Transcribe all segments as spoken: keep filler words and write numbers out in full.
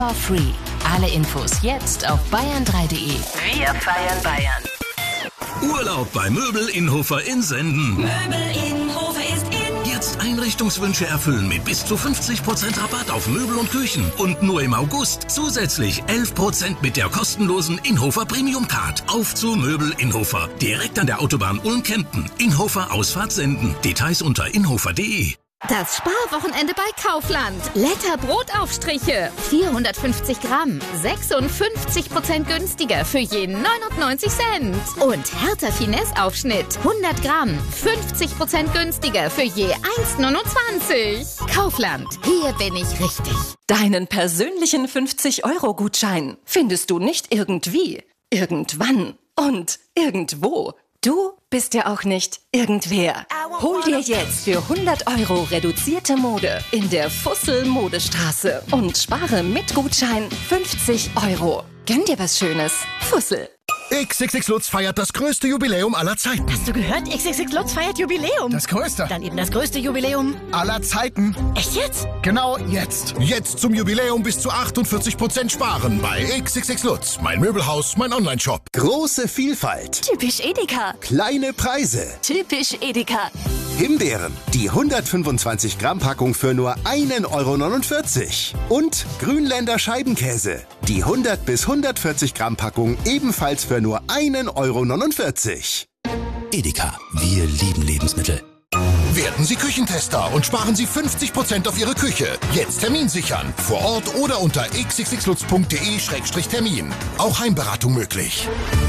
For free. Alle Infos jetzt auf bayern drei punkt de. Wir feiern Bayern. Urlaub bei Möbel Inhofer in Senden. Möbel Inhofer ist in. Jetzt Einrichtungswünsche erfüllen mit bis zu fünfzig Prozent Rabatt auf Möbel und Küchen. Und nur im August zusätzlich elf Prozent mit der kostenlosen Inhofer Premium Card. Auf zu Möbel Inhofer. Direkt an der Autobahn Ulm-Kempten. Inhofer Ausfahrt Senden. Details unter inhofer punkt de. Das Sparwochenende bei Kaufland. Letter Brotaufstriche. vierhundertfünfzig Gramm. sechsundfünfzig Prozent günstiger für je neunundneunzig Cent. Und Hertha Finesse Aufschnitt. hundert Gramm. fünfzig Prozent günstiger für je eins neunundzwanzig. Kaufland. Hier bin ich richtig. Deinen persönlichen fünfzig-Euro-Gutschein findest du nicht irgendwie, irgendwann und irgendwo. Du bist ja auch nicht irgendwer. Hol dir jetzt für hundert Euro reduzierte Mode in der Fussel Modestraße und spare mit Gutschein fünfzig Euro. Gönn dir was Schönes. Fussel. X X X Lutz feiert das größte Jubiläum aller Zeiten. Hast du gehört? X X X Lutz feiert Jubiläum. Das größte. Dann eben das größte Jubiläum aller Zeiten. Echt jetzt? Genau jetzt. Jetzt zum Jubiläum bis zu achtundvierzig Prozent sparen bei X X X Lutz. Mein Möbelhaus, mein Onlineshop. Große Vielfalt. Typisch Edeka. Kleine Preise. Typisch Edeka. Himbeeren. Die hundertfünfundzwanzig Gramm Packung für nur einen Euro neunundvierzig. Und Grünländer Scheibenkäse. Die hundert bis hundertvierzig Gramm Packung ebenfalls für nur einen Euro neunundvierzig. Edeka. Wir lieben Lebensmittel. Werden Sie Küchentester und sparen Sie fünfzig Prozent auf Ihre Küche. Jetzt Termin sichern. Vor Ort oder unter x x x lutz punkt de Schrägstrich Termin. Auch Heimberatung möglich.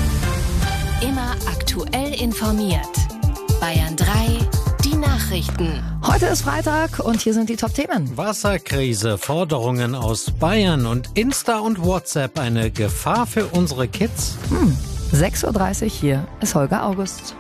Immer aktuell informiert. Bayern drei, die Nachrichten. Heute ist Freitag und hier sind die Top-Themen. Wasserkrise, Forderungen aus Bayern und Insta und WhatsApp eine Gefahr für unsere Kids? Hm, sechs Uhr dreißig, hier ist Holger August.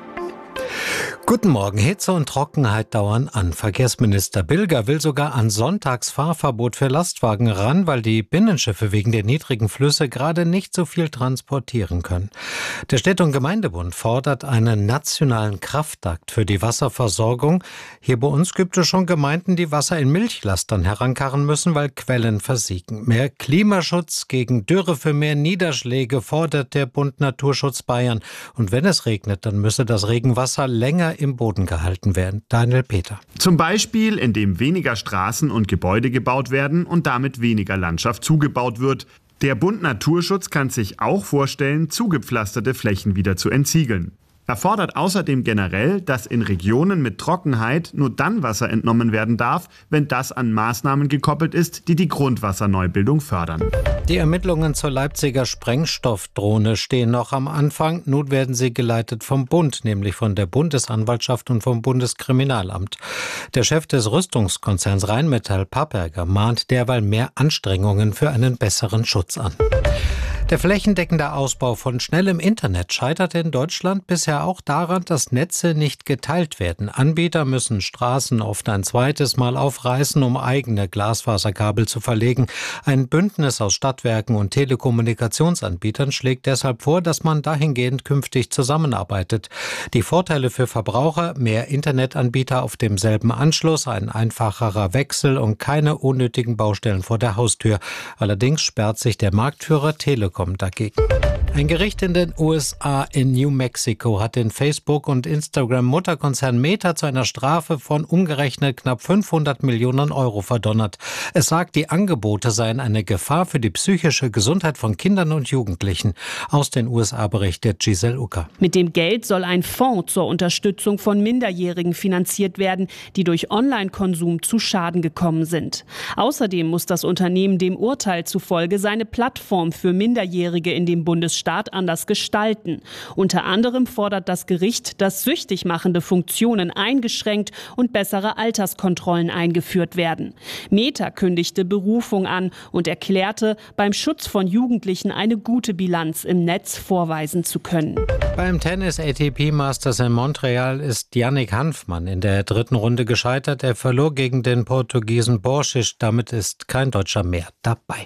Guten Morgen. Hitze und Trockenheit dauern an. Verkehrsminister Bilger will sogar an Sonntagsfahrverbot für Lastwagen ran, weil die Binnenschiffe wegen der niedrigen Flüsse gerade nicht so viel transportieren können. Der Städte- und Gemeindebund fordert einen nationalen Kraftakt für die Wasserversorgung. Hier bei uns gibt es schon Gemeinden, die Wasser in Milchlastern herankarren müssen, weil Quellen versiegen. Mehr Klimaschutz gegen Dürre für mehr Niederschläge fordert der Bund Naturschutz Bayern. Und wenn es regnet, dann müsse das Regenwasser länger im Boden gehalten werden. Daniel Peter. Zum Beispiel, indem weniger Straßen und Gebäude gebaut werden und damit weniger Landschaft zugebaut wird. Der Bund Naturschutz kann sich auch vorstellen, zugepflasterte Flächen wieder zu entsiegeln. Er fordert außerdem generell, dass in Regionen mit Trockenheit nur dann Wasser entnommen werden darf, wenn das an Maßnahmen gekoppelt ist, die die Grundwasserneubildung fördern. Die Ermittlungen zur Leipziger Sprengstoffdrohne stehen noch am Anfang. Nun werden sie geleitet vom Bund, nämlich von der Bundesanwaltschaft und vom Bundeskriminalamt. Der Chef des Rüstungskonzerns Rheinmetall, Papperger, mahnt derweil mehr Anstrengungen für einen besseren Schutz an. Der flächendeckende Ausbau von schnellem Internet scheitert in Deutschland bisher auch daran, dass Netze nicht geteilt werden. Anbieter müssen Straßen oft ein zweites Mal aufreißen, um eigene Glasfaserkabel zu verlegen. Ein Bündnis aus Stadtwerken und Telekommunikationsanbietern schlägt deshalb vor, dass man dahingehend künftig zusammenarbeitet. Die Vorteile für Verbraucher: mehr Internetanbieter auf demselben Anschluss, ein einfacherer Wechsel und keine unnötigen Baustellen vor der Haustür. Allerdings sperrt sich der Marktführer Telekom dagegen. Ein Gericht in den U S A in New Mexico hat den Facebook- und Instagram-Mutterkonzern Meta zu einer Strafe von umgerechnet knapp fünfhundert Millionen Euro verdonnert. Es sagt, die Angebote seien eine Gefahr für die psychische Gesundheit von Kindern und Jugendlichen. Aus den U S A berichtet Giselle Ucker. Mit dem Geld soll ein Fonds zur Unterstützung von Minderjährigen finanziert werden, die durch Online-Konsum zu Schaden gekommen sind. Außerdem muss das Unternehmen dem Urteil zufolge seine Plattform für Minderjährige in dem Bundesstaat anders gestalten. Unter anderem fordert das Gericht, dass süchtig machende Funktionen eingeschränkt und bessere Alterskontrollen eingeführt werden. Meta kündigte Berufung an und erklärte, beim Schutz von Jugendlichen eine gute Bilanz im Netz vorweisen zu können. Beim Tennis A T P Masters in Montreal ist Yannick Hanfmann in der dritten Runde gescheitert. Er verlor gegen den Portugiesen Boršić. Damit ist kein Deutscher mehr dabei.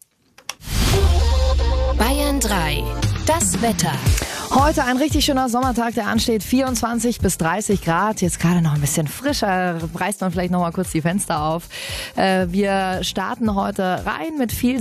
Bayern drei, das Wetter. Heute ein richtig schöner Sommertag, der ansteht. vierundzwanzig bis dreißig Grad. Jetzt gerade noch ein bisschen frischer. Reißt man vielleicht noch mal kurz die Fenster auf. Wir starten heute rein mit viel